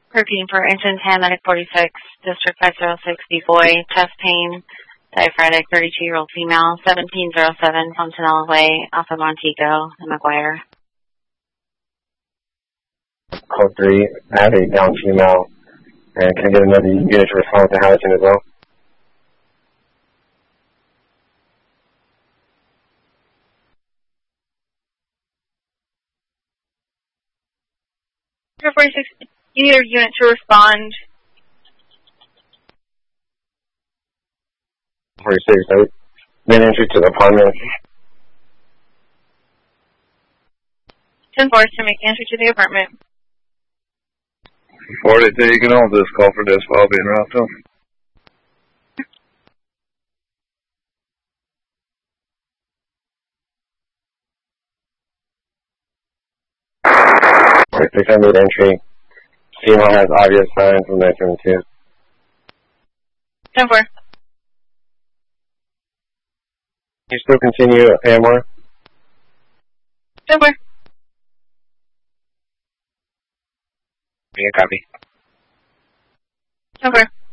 Repeating for engine 10, medic 46, district 506, B-boy, chest pain, diaphoretic, 32-year-old female, 1707 Fontanella Way, Alpha Montego, in McGuire. Code 3, I have a down female, and can I get another unit to respond to Harrison as well? District 46, you need a unit to respond. 46, right? Main entry to the apartment. 10-4 to make entry to the apartment. 42, you can hold this call for this while being route to. I made entry. Female has obvious signs from 972. 10-4. You still continue AMR? 10-4. Yeah, copy. 10-4.